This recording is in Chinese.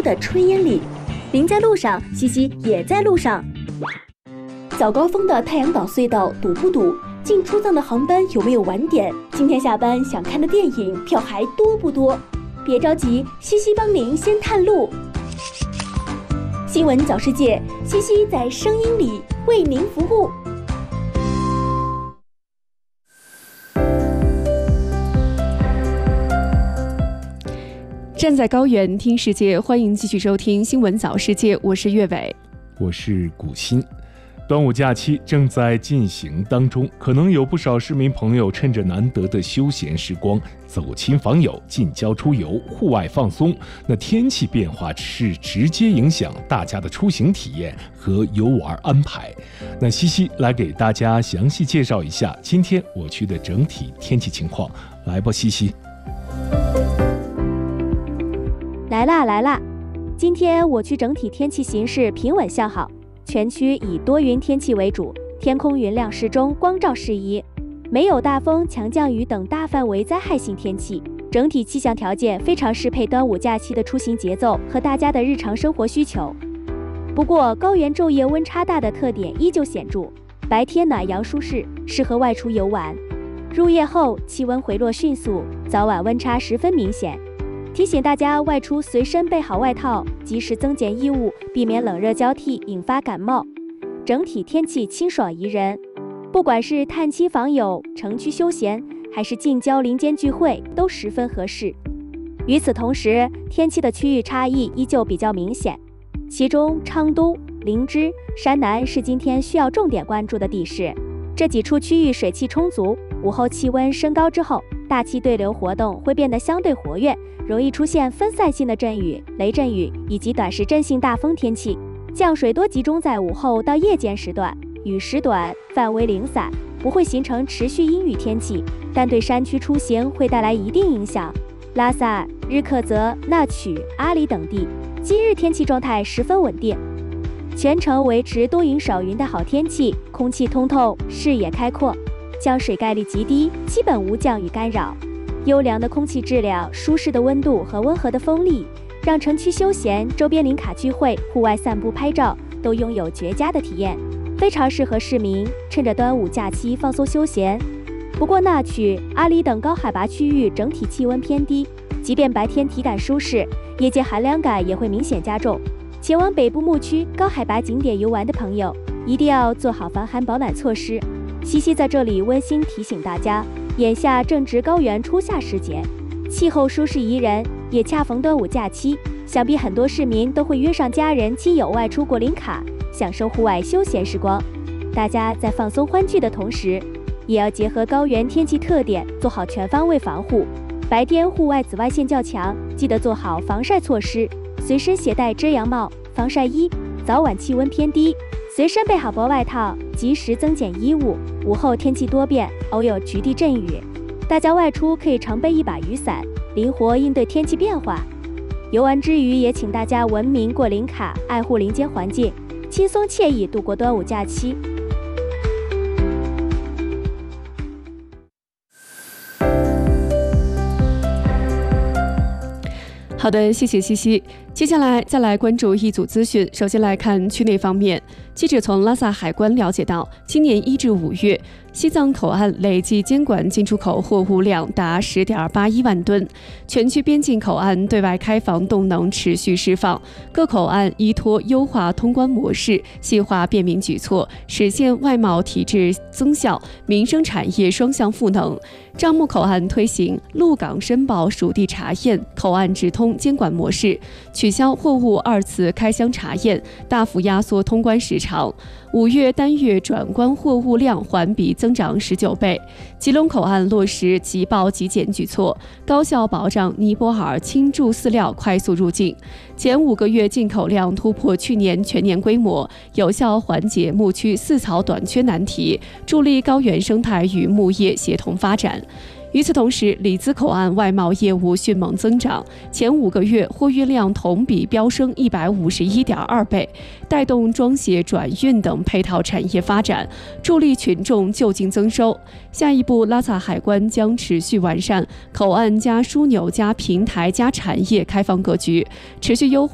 的炊烟里。林在路上，西西也在路上。早高峰的太阳岛隧道堵不堵？进出藏的航班有没有晚点？今天下班想看的电影票还多不多？别着急，西西帮您先探路。新闻早世界，西西在声音里为您服务。 站在高原听世界，欢迎继续收听新闻早世界，我是岳伟， 我是古欣。端午假期正在进行当中，可能有不少市民朋友趁着难得的休闲时光，走亲访友、近郊出游、户外放松。那天气变化是直接影响大家的出行体验和游玩安排。那西西来给大家详细介绍一下今天我区的整体天气情况。来吧，西西。 来啦！今天我区整体天气形势平稳向好。全区以多云天气为主，天空云量适中，光照适宜，没有大风、强降雨等大范围灾害性天气，整体气象条件非常适配端午假期的出行节奏和大家的日常生活需求。不过，高原昼夜温差大的特点依旧显著，白天暖阳舒适，适合外出游玩；入夜后气温回落迅速，早晚温差十分明显。提醒大家外出随身备好外套，及时增减衣物，避免冷热交替引发感冒。整体天气清爽宜人，不管是探亲访友、城区休闲，还是近郊林间聚会，都十分合适。与此同时，天气的区域差异依旧比较明显，其中昌都、林芝、山南是今天需要重点关注的地势。这几处区域水汽充足，午后气温升高之后，大气对流活动会变得相对活跃，容易出现分散性的阵雨、雷阵雨以及短时阵性大风天气。降水多集中在午后到夜间时段，雨时短，范围零散，不会形成持续阴雨天气，但对山区出行会带来一定影响。拉萨、日喀则、那曲、阿里等地今日天气状态十分稳定，全程维持多云少云的好天气，空气通透，视野开阔，降水概率极低，基本无降雨干扰。优良的空气质量、舒适的温度和温和的风力，让城区休闲、周边林卡聚会、户外散步拍照都拥有绝佳的体验，非常适合市民趁着端午假期放松休闲。不过那曲、阿里等高海拔区域整体气温偏低，即便白天体感舒适，夜间寒凉感也会明显加重。前往北部牧区高海拔景点游玩的朋友，一定要做好防寒保暖措施。西西在这里温馨提醒大家，眼下正值高原初夏时节，气候舒适宜人，也恰逢端午假期，想必很多市民都会约上家人亲友外出过林卡，享受户外休闲时光。大家在放松欢聚的同时，也要结合高原天气特点，做好全方位防护。白天户外紫外线较强，记得做好防晒措施，随身携带遮阳帽、防晒衣。早晚气温偏低，随身备好薄外套，及时增减衣物。午后天气多变，偶有局地阵雨，大家外出可以常备一把雨伞，灵活应对天气变化。游玩之余，也请大家文明过林卡，爱护林间环境，轻松惬意度过端午假期。 好的，谢谢西西。接下来再来关注一组资讯。首先来看区内方面，记者从拉萨海关了解到，今年1至5月，西藏口岸累计监管进出口货物量达10.81万吨，全区边境口岸对外开放动能持续释放，各口岸依托优化通关模式，细化便民举措，实现外贸体制增效、民生产业双向赋能。樟木口岸推行陆港申报属地查验、口岸直通监管模式，取消货物2次开箱查验，大幅压缩通关时长。5月单月转关货物量环比增长19倍。吉隆口岸落实即报即检举措，高效保障尼泊尔青贮饲料快速入境。前5个月进口量突破去年全年规模，有效缓解牧区饲草短缺难题，助力高原生态与牧业协同发展。与此同时，里兹口岸外贸业务迅猛增长，前5个月货运量同比飙升151.2倍，带动装卸转运等配套产业发展，助力群众就近增收。下一步，拉萨海关将持续完善口岸加枢纽加平台加产业开放格局，持续优化